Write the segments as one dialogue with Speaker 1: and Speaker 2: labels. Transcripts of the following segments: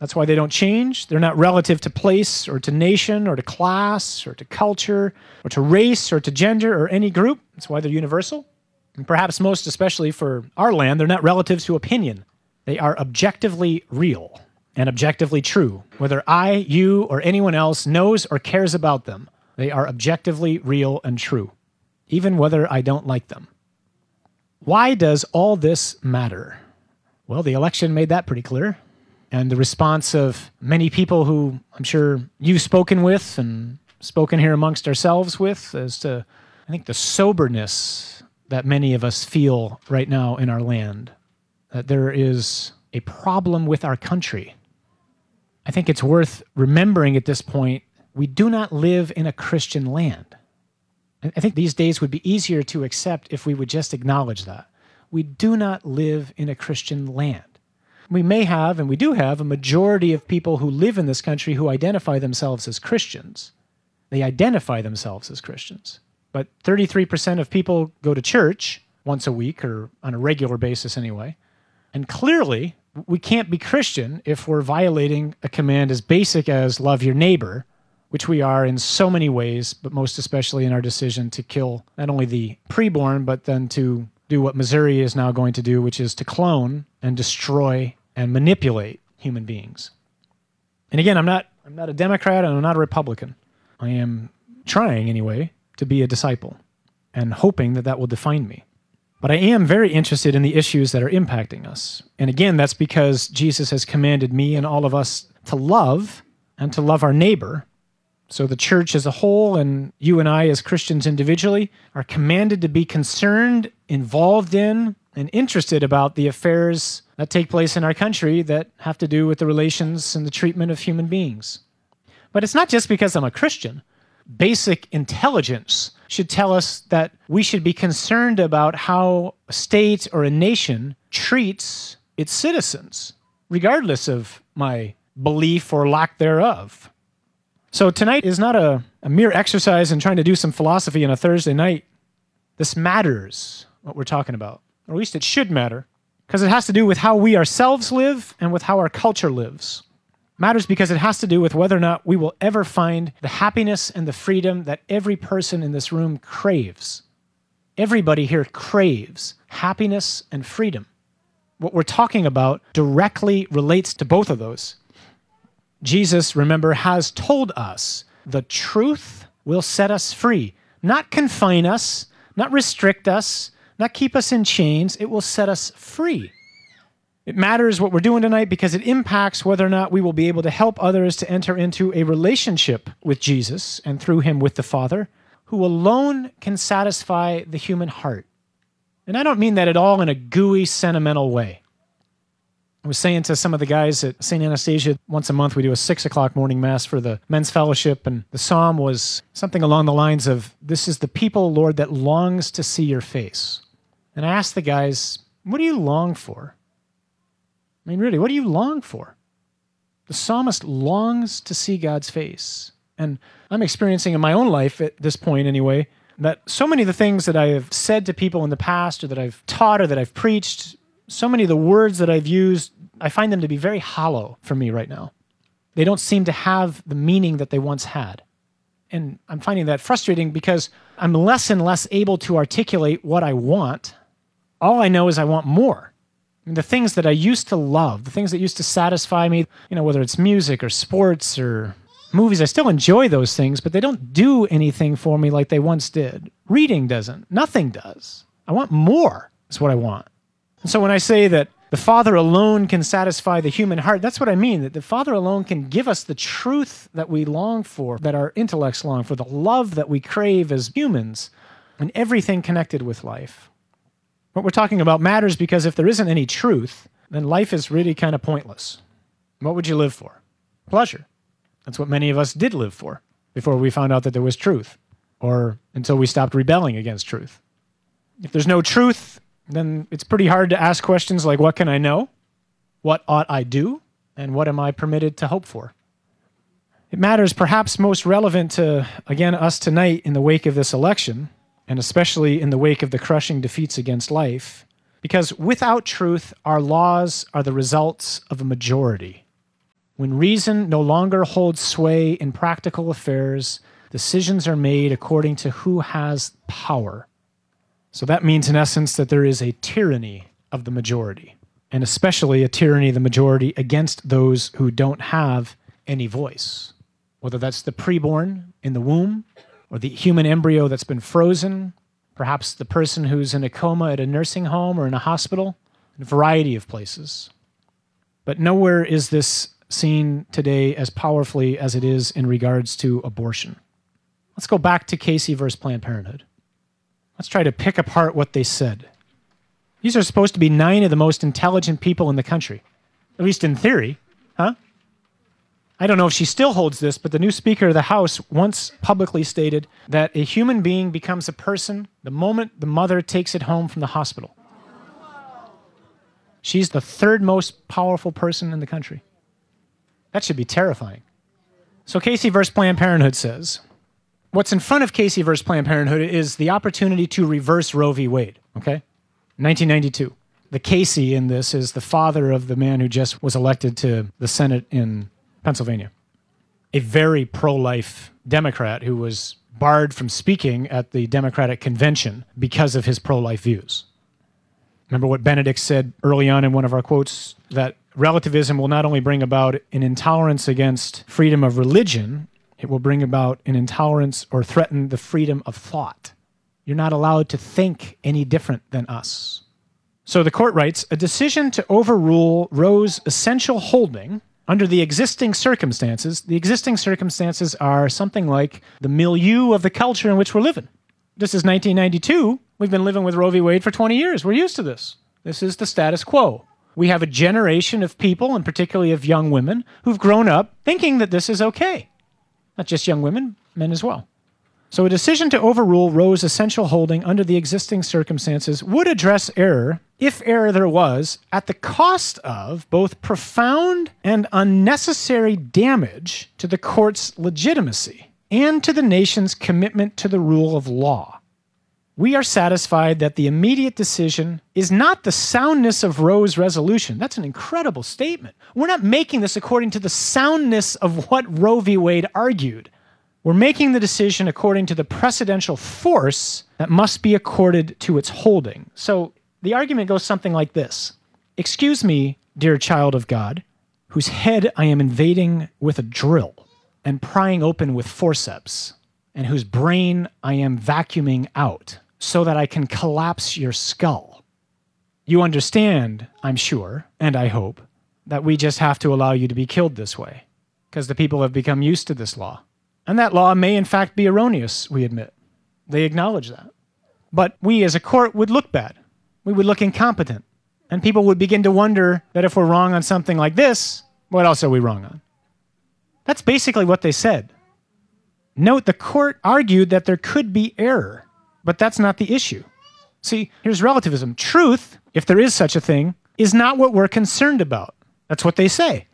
Speaker 1: That's why they don't change. They're not relative to place or to nation or to class or to culture or to race or to gender or any group. That's why they're universal. And perhaps most especially for our land, they're not relative to opinion. They are objectively real and objectively true. Whether I, you, or anyone else knows or cares about them, they are objectively real and true, even whether I don't like them. Why does all this matter? Well, the election made that pretty clear. And the response of many people who I'm sure you've spoken with and spoken here amongst ourselves with as to, I think, the soberness that many of us feel right now in our land, that there is a problem with our country. I think it's worth remembering at this point, we do not live in a Christian land. I think these days would be easier to accept if we would just acknowledge that. We do not live in a Christian land. We may have, and we do have, a majority of people who live in this country who identify themselves as Christians. They identify themselves as Christians. But 33% of people go to church once a week, or on a regular basis anyway. And clearly, we can't be Christian if we're violating a command as basic as love your neighbor, which we are in so many ways, but most especially in our decision to kill not only the preborn, but then to do what Missouri is now going to do, which is to clone and destroy and manipulate human beings. And again, I'm not a Democrat and I'm not a Republican. I am trying anyway to be a disciple and hoping that that will define me. But I am very interested in the issues that are impacting us. And again, that's because Jesus has commanded me and all of us to love and to love our neighbor. So the church as a whole and you and I as Christians individually are commanded to be concerned, involved in, and interested about the affairs that take place in our country that have to do with the relations and the treatment of human beings. But it's not just because I'm a Christian. Basic intelligence should tell us that we should be concerned about how a state or a nation treats its citizens, regardless of my belief or lack thereof. So tonight is not a mere exercise in trying to do some philosophy on a Thursday night. This matters, what we're talking about. Or at least it should matter, because it has to do with how we ourselves live and with how our culture lives. It matters because it has to do with whether or not we will ever find the happiness and the freedom that every person in this room craves. Everybody here craves happiness and freedom. What we're talking about directly relates to both of those. Jesus, remember, has told us the truth will set us free, not confine us, not restrict us, not keep us in chains. It will set us free. It matters what we're doing tonight because it impacts whether or not we will be able to help others to enter into a relationship with Jesus and through him with the Father, who alone can satisfy the human heart. And I don't mean that at all in a gooey, sentimental way. I was saying to some of the guys at St. Anastasia, once a month we do a 6 o'clock morning mass for the men's fellowship, and the psalm was something along the lines of, "This is the people, Lord, that longs to see your face." And I asked the guys, what do you long for? I mean, really, what do you long for? The psalmist longs to see God's face. And I'm experiencing in my own life at this point anyway, that so many of the things that I have said to people in the past or that I've taught or that I've preached, so many of the words that I've used, I find them to be very hollow for me right now. They don't seem to have the meaning that they once had. And I'm finding that frustrating because I'm less and less able to articulate what I want. All I know is I want more. I mean, the things that I used to love, the things that used to satisfy me, whether it's music or sports or movies, I still enjoy those things, but they don't do anything for me like they once did. Reading doesn't. Nothing does. I want more is what I want. And so when I say that the Father alone can satisfy the human heart, that's what I mean, that the Father alone can give us the truth that we long for, that our intellects long for, the love that we crave as humans, and everything connected with life. What we're talking about matters because if there isn't any truth, then life is really kind of pointless. What would you live for? Pleasure. That's what many of us did live for before we found out that there was truth, or until we stopped rebelling against truth. If there's no truth, then it's pretty hard to ask questions like, what can I know? What ought I do? And what am I permitted to hope for? It matters perhaps most relevant to, again, us tonight in the wake of this election, and especially in the wake of the crushing defeats against life, because without truth, our laws are the results of a majority. When reason no longer holds sway in practical affairs, decisions are made according to who has power. So that means, in essence, that there is a tyranny of the majority, and especially a tyranny of the majority against those who don't have any voice, whether that's the preborn in the womb or the human embryo that's been frozen, perhaps the person who's in a coma at a nursing home or in a hospital, in a variety of places. But nowhere is this seen today as powerfully as it is in regards to abortion. Let's go back to Casey versus Planned Parenthood. Let's try to pick apart what they said. These are supposed to be 9 of the most intelligent people in the country, at least in theory, huh? I don't know if she still holds this, but the new Speaker of the House once publicly stated that a human being becomes a person the moment the mother takes it home from the hospital. She's the 3rd most powerful person in the country. That should be terrifying. So Casey versus Planned Parenthood says, what's in front of Casey versus Planned Parenthood is the opportunity to reverse Roe v. Wade, okay? 1992. The Casey in this is the father of the man who just was elected to the Senate in Pennsylvania. A very pro-life Democrat who was barred from speaking at the Democratic convention because of his pro-life views. Remember what Benedict said early on in one of our quotes, that relativism will not only bring about an intolerance against freedom of religion, it will bring about an intolerance or threaten the freedom of thought. You're not allowed to think any different than us. So the court writes, a decision to overrule Roe's essential holding under the existing circumstances are something like the milieu of the culture in which we're living. This is 1992. We've been living with Roe v. Wade for 20 years. We're used to this. This is the status quo. We have a generation of people, and particularly of young women, who've grown up thinking that this is okay. Not just young women, men as well. So a decision to overrule Roe's essential holding under the existing circumstances would address error, if error there was, at the cost of both profound and unnecessary damage to the court's legitimacy and to the nation's commitment to the rule of law. We are satisfied that the immediate decision is not the soundness of Roe's resolution. That's an incredible statement. We're not making this according to the soundness of what Roe v. Wade argued. We're making the decision according to the precedential force that must be accorded to its holding. So the argument goes something like this. Excuse me, dear child of God, whose head I am invading with a drill and prying open with forceps, and whose brain I am vacuuming out so that I can collapse your skull. You understand, I'm sure, and I hope, that we just have to allow you to be killed this way, because the people have become used to this law. And that law may in fact be erroneous, we admit. They acknowledge that. But we as a court would look bad. We would look incompetent. And people would begin to wonder that if we're wrong on something like this, what else are we wrong on? That's basically what they said. Note, the court argued that there could be error, but that's not the issue. See, here's relativism. Truth, if there is such a thing, is not what we're concerned about. That's what they say.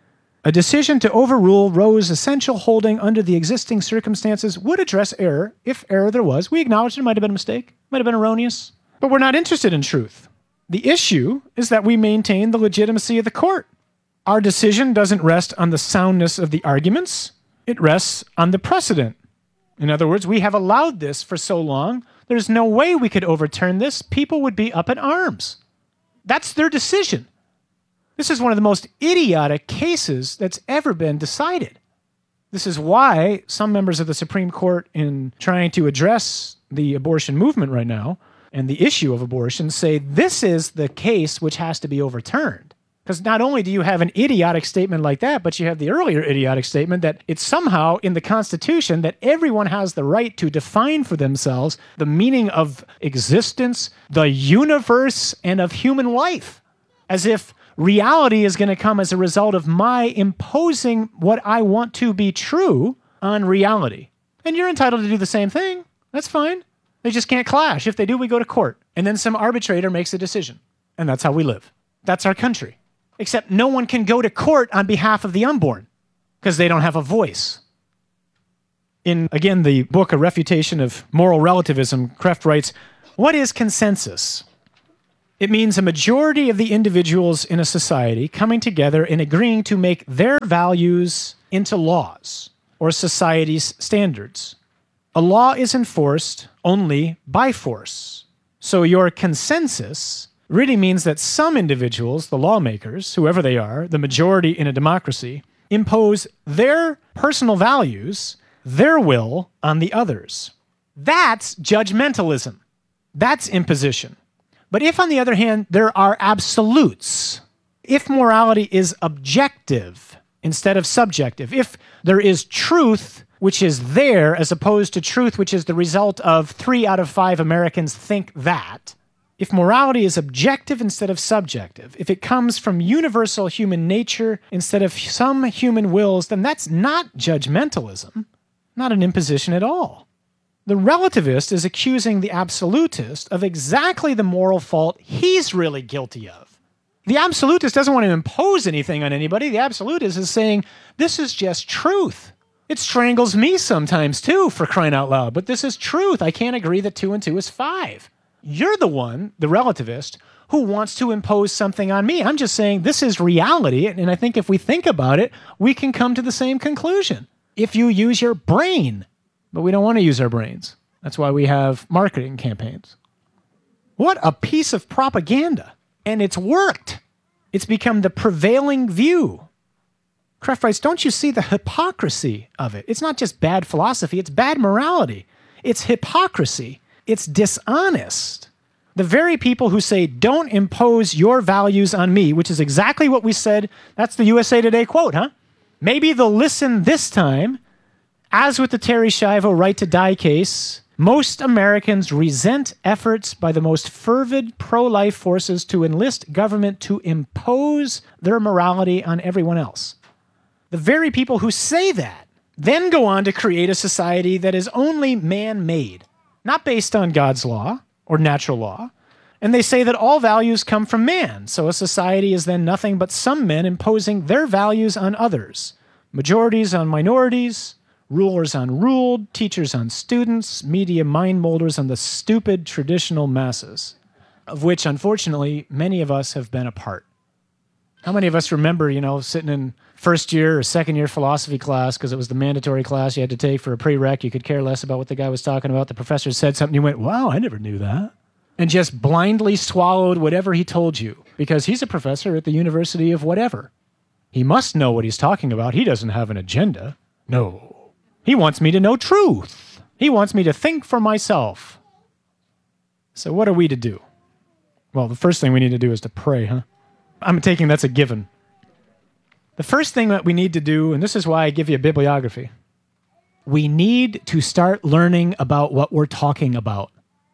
Speaker 1: A decision to overrule Roe's essential holding under the existing circumstances would address error, if error there was. We acknowledge it might have been a mistake, might have been erroneous, but we're not interested in truth. The issue is that we maintain the legitimacy of the court. Our decision doesn't rest on the soundness of the arguments. It rests on the precedent. In other words, we have allowed this for so long, there's no way we could overturn this. People would be up in arms. That's their decision. This is one of the most idiotic cases that's ever been decided. This is why some members of the Supreme Court, in trying to address the abortion movement right now and the issue of abortion, say this is the case which has to be overturned. Because not only do you have an idiotic statement like that, but you have the earlier idiotic statement that it's somehow in the Constitution that everyone has the right to define for themselves the meaning of existence, the universe, and of human life. As if reality is going to come as a result of my imposing what I want to be true on reality. And you're entitled to do the same thing. That's fine. They just can't clash. If they do, we go to court. And then some arbitrator makes a decision. And that's how we live. That's our country. Except no one can go to court on behalf of the unborn because they don't have a voice. In, again, the book, A Refutation of Moral Relativism, Kreft writes, what is consensus? It means a majority of the individuals in a society coming together and agreeing to make their values into laws or society's standards. A law is enforced only by force. So your consensus really means that some individuals, the lawmakers, whoever they are, the majority in a democracy, impose their personal values, their will on the others. That's judgmentalism. That's imposition. But if, on the other hand, there are absolutes, if morality is objective instead of subjective, if there is truth which is there as opposed to truth which is the result of 3 out of 5 Americans think that, if morality is objective instead of subjective, if it comes from universal human nature instead of some human wills, then that's not judgmentalism, not an imposition at all. The relativist is accusing the absolutist of exactly the moral fault he's really guilty of. The absolutist doesn't want to impose anything on anybody. The absolutist is saying, this is just truth. It strangles me sometimes too, for crying out loud, but this is truth. I can't agree that 2 and 2 is 5. You're the one, the relativist, who wants to impose something on me. I'm just saying this is reality, and I think if we think about it, we can come to the same conclusion. If you use your brain. But we don't want to use our brains. That's why we have marketing campaigns. What a piece of propaganda. And it's worked. It's become the prevailing view. Krefft writes, don't you see the hypocrisy of it? It's not just bad philosophy, it's bad morality. It's hypocrisy. It's dishonest. The very people who say, don't impose your values on me, which is exactly what we said. That's the USA Today quote, huh? Maybe they'll listen this time. As with the Terri Schiavo right to die case, most Americans resent efforts by the most fervid pro-life forces to enlist government to impose their morality on everyone else. The very people who say that then go on to create a society that is only man-made, not based on God's law or natural law. And they say that all values come from man, so a society is then nothing but some men imposing their values on others, majorities on minorities, rulers on ruled, teachers on students, media mind molders on the stupid traditional masses, of which, unfortunately, many of us have been a part. How many of us remember, sitting in first year or second year philosophy class because it was the mandatory class you had to take for a prereq. You could care less about what the guy was talking about. The professor said something, you went, wow, I never knew that. And just blindly swallowed whatever he told you because he's a professor at the University of whatever. He must know what he's talking about. He doesn't have an agenda. No. He wants me to know truth. He wants me to think for myself. So what are we to do? Well, the first thing we need to do is to pray, huh? I'm taking that's a given. The first thing that we need to do, and this is why I give you a bibliography, we need to start learning about what we're talking about.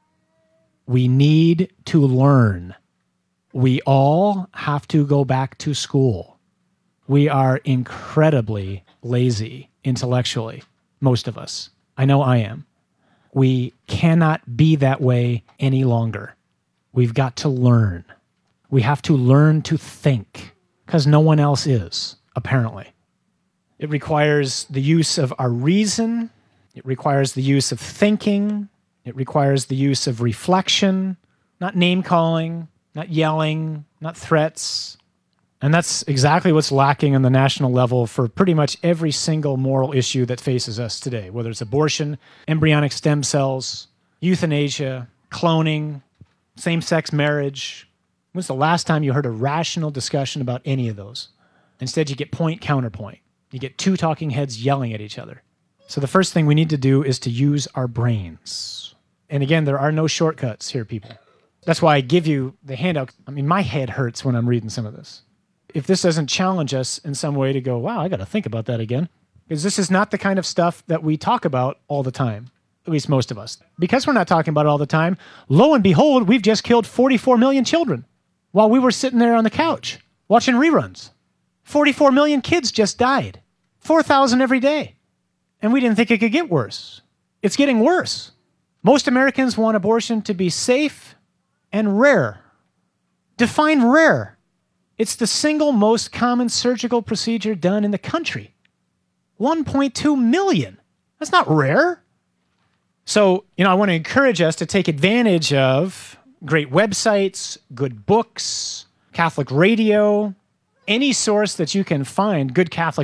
Speaker 1: We need to learn. We all have to go back to school. We are incredibly lazy intellectually. Most of us. I know I am. We cannot be that way any longer. We've got to learn. We have to learn to think, because no one else is, apparently. It requires the use of our reason. It requires the use of thinking. It requires the use of reflection, not name-calling, not yelling, not threats. And that's exactly what's lacking on the national level for pretty much every single moral issue that faces us today, whether it's abortion, embryonic stem cells, euthanasia, cloning, same-sex marriage. When was the last time you heard a rational discussion about any of those? Instead, you get point counterpoint. You get two talking heads yelling at each other. So the first thing we need to do is to use our brains. And again, there are no shortcuts here, people. That's why I give you the handout. I mean, my head hurts when I'm reading some of this. If this doesn't challenge us in some way to go, wow, I got to think about that again. Because this is not the kind of stuff that we talk about all the time, at least most of us. Because we're not talking about it all the time, lo and behold, we've just killed 44 million children while we were sitting there on the couch watching reruns. 44 million kids just died. 4,000 every day. And we didn't think it could get worse. It's getting worse. Most Americans want abortion to be safe and rare. Define rare. It's the single most common surgical procedure done in the country. 1.2 million. That's not rare. So, I want to encourage us to take advantage of great websites, good books, Catholic radio, any source that you can find good Catholic